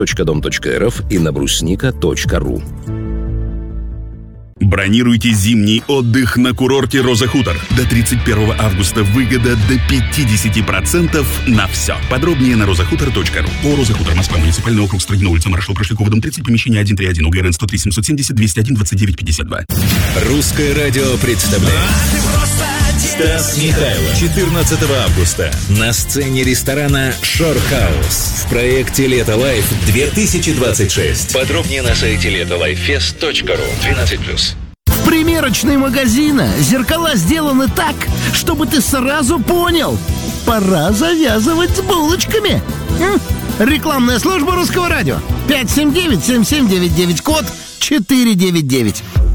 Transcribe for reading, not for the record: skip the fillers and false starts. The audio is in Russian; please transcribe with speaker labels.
Speaker 1: .дом.рф и на брусника.ру.
Speaker 2: Бронируйте зимний отдых на курорте «Роза Хутор». До 31 августа выгода до 50% на все. Подробнее на rozahutор.ru. О, «Роза Хутор», Москва, муниципальный округ, Строгино, улица Маршала Прошлякова, дом 30, помещение 131, УГРН 103 770 201 29 52.
Speaker 3: Русское радио представляет Стас Михайлов 14 августа на сцене ресторана «Шорхаус» в проекте «Лето Лайф 2026». Подробнее на сайте letolifefest.ru. 12+.
Speaker 4: В примерочной магазина зеркала сделаны так, чтобы ты сразу понял: пора завязывать с булочками. Рекламная служба Русского радио. 579-7799, код 499.